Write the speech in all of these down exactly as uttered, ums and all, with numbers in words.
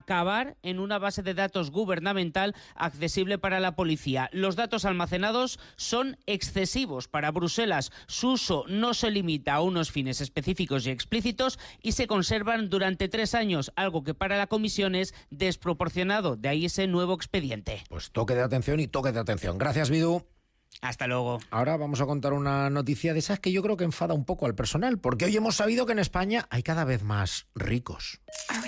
acabar en una base de datos gubernamental accesible para la policía. Los datos almacenados son excesivos para Bruselas. Su uso no se limita a unos fines específicos y explícitos y se conservan durante tres años, algo que para la Comisión es desproporcionado. De ahí ese nuevo expediente. Pues toque de atención y toque de atención. Gracias, Bidu. Hasta luego. Ahora vamos a contar una noticia de esas que yo creo que enfada un poco al personal, porque hoy hemos sabido que en España hay cada vez más ricos.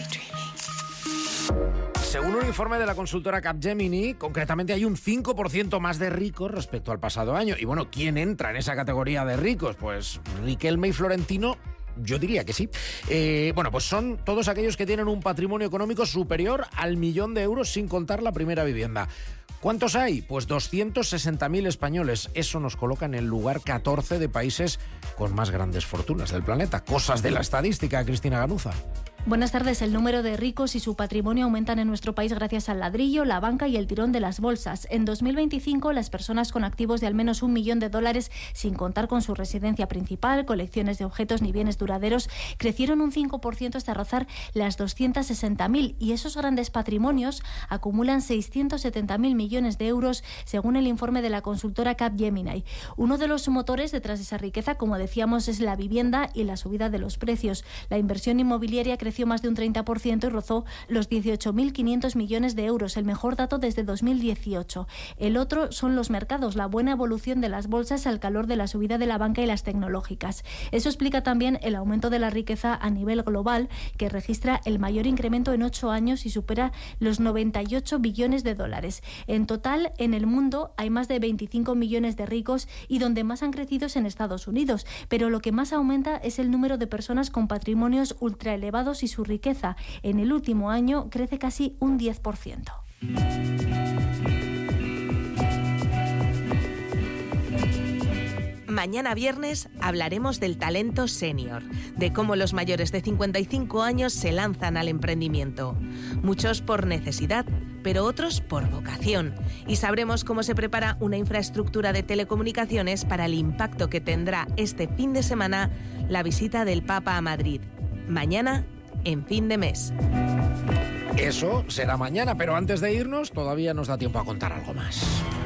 Según un informe de la consultora Capgemini, concretamente hay un cinco por ciento más de ricos respecto al pasado año. Y bueno, ¿quién entra en esa categoría de ricos? Pues Riquelme y Florentino. Yo diría que sí. Eh, bueno, pues son todos aquellos que tienen un patrimonio económico superior al millón de euros sin contar la primera vivienda. ¿Cuántos hay? Pues doscientos sesenta mil españoles. Eso nos coloca en el lugar catorce de países con más grandes fortunas del planeta. Cosas de la estadística, Cristina Ganuza. Buenas tardes. El número de ricos y su patrimonio aumentan en nuestro país gracias al ladrillo, la banca y el tirón de las bolsas. En dos mil veinticinco, las personas con activos de al menos un millón de dólares, sin contar con su residencia principal, colecciones de objetos ni bienes duraderos, crecieron un cinco por ciento hasta rozar las doscientos sesenta mil. Y esos grandes patrimonios acumulan seiscientos setenta mil millones de euros, según el informe de la consultora Capgemini. Uno de los motores detrás de esa riqueza, como decíamos, es la vivienda y la subida de los precios. La inversión inmobiliaria creció más de un treinta por ciento y rozó los dieciocho mil quinientos millones de euros, el mejor dato desde dos mil dieciocho. El otro son los mercados, la buena evolución de las bolsas al calor de la subida de la banca y las tecnológicas. Eso explica también el aumento de la riqueza a nivel global, que registra el mayor incremento en ocho años y supera los noventa y ocho billones de dólares. En total, en el mundo hay más de veinticinco millones de ricos y donde más han crecido es en Estados Unidos, pero lo que más aumenta es el número de personas con patrimonios ultraelevados y su riqueza. En el último año crece casi un diez por ciento. Mañana viernes hablaremos del talento senior, de cómo los mayores de cincuenta y cinco años se lanzan al emprendimiento. Muchos por necesidad, pero otros por vocación. Y sabremos cómo se prepara una infraestructura de telecomunicaciones para el impacto que tendrá este fin de semana la visita del Papa a Madrid. Mañana, en Fin de Mes. Eso será mañana, pero antes de irnos todavía nos da tiempo a contar algo más.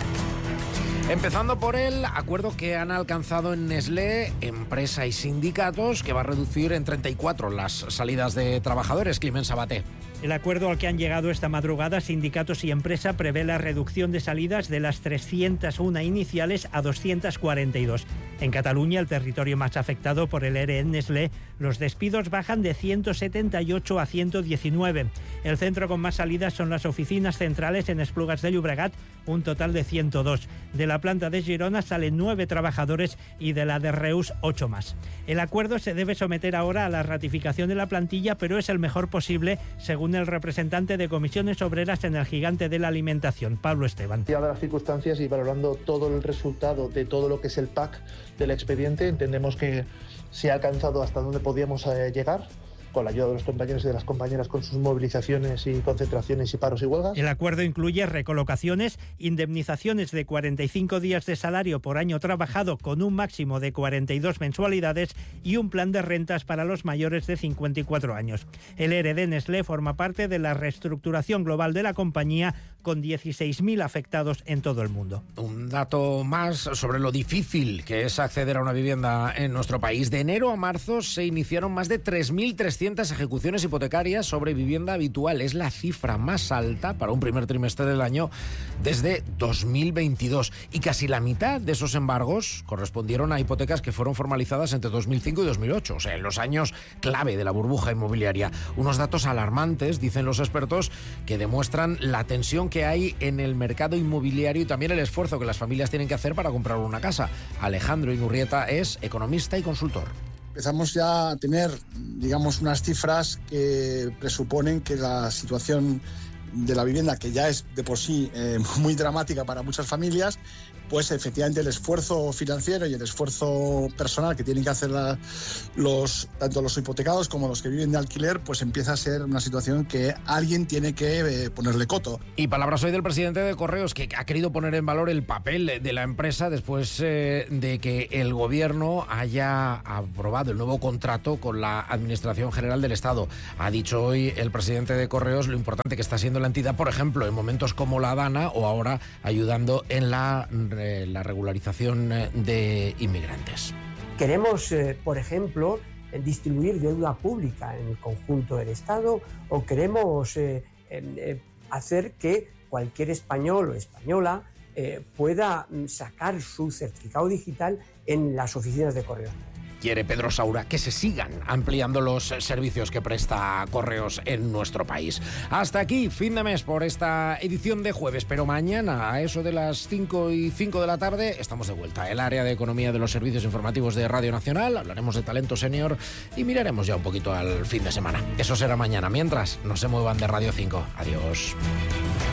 Empezando por el acuerdo que han alcanzado en Nestlé, empresa y sindicatos, que va a reducir en treinta y cuatro las salidas de trabajadores. Climent Sabaté. El acuerdo al que han llegado esta madrugada sindicatos y empresa prevé la reducción de salidas de las trescientas uno iniciales a doscientas cuarenta y dos. En Cataluña, el territorio más afectado por el ERE en Nestlé, los despidos bajan de ciento setenta y ocho a ciento diecinueve. El centro con más salidas son las oficinas centrales en Esplugas de Llobregat, un total de ciento dos. De la planta de Girona salen nueve trabajadores y de la de Reus ocho más. El acuerdo se debe someter ahora a la ratificación de la plantilla, pero es el mejor posible, según el representante de Comisiones Obreras en el gigante de la alimentación, Pablo Esteban. Dadas las circunstancias y valorando todo el resultado de todo lo que es el P A C del expediente, entendemos que se ha alcanzado hasta donde podíamos eh, llegar, con la ayuda de los compañeros y de las compañeras con sus movilizaciones y concentraciones y paros y huelgas. El acuerdo incluye recolocaciones, indemnizaciones de cuarenta y cinco días de salario por año trabajado con un máximo de cuarenta y dos mensualidades y un plan de rentas para los mayores de cincuenta y cuatro años. El ERE de Nestlé forma parte de la reestructuración global de la compañía, con dieciséis mil afectados en todo el mundo. Un dato más sobre lo difícil que es acceder a una vivienda en nuestro país. De enero a marzo se iniciaron más de tres mil trescientas ejecuciones hipotecarias sobre vivienda habitual. Es la cifra más alta para un primer trimestre del año desde dos mil veintidós. Y casi la mitad de esos embargos correspondieron a hipotecas que fueron formalizadas entre dos mil cinco y dos mil ocho, o sea, en los años clave de la burbuja inmobiliaria. Unos datos alarmantes, dicen los expertos, que demuestran la tensión que hay en el mercado inmobiliario y también el esfuerzo que las familias tienen que hacer para comprar una casa. Alejandro Inurrieta es economista y consultor. Empezamos ya a tener, digamos, unas cifras que presuponen que la situación de la vivienda, que ya es de por sí eh, muy dramática para muchas familias, pues efectivamente el esfuerzo financiero y el esfuerzo personal que tienen que hacer la, los, tanto los hipotecados como los que viven de alquiler, pues empieza a ser una situación que alguien tiene que eh, ponerle coto. Y palabras hoy del presidente de Correos, que ha querido poner en valor el papel de la empresa después eh, de que el gobierno haya aprobado el nuevo contrato con la Administración General del Estado. Ha dicho hoy el presidente de Correos lo importante que está siendo la entidad, por ejemplo, en momentos como la Dana o ahora ayudando en la la regularización de inmigrantes. Queremos, eh, por ejemplo, distribuir deuda pública en el conjunto del Estado, o queremos eh, eh, hacer que cualquier español o española eh, pueda sacar su certificado digital en las oficinas de Correos. Quiere Pedro Saura que se sigan ampliando los servicios que presta Correos en nuestro país. Hasta aquí, fin de mes por esta edición de jueves, pero mañana a eso de las cinco y cinco de la tarde estamos de vuelta. El área de economía de los servicios informativos de Radio Nacional, hablaremos de talento senior y miraremos ya un poquito al fin de semana. Eso será mañana. Mientras, no se muevan de Radio cinco. Adiós.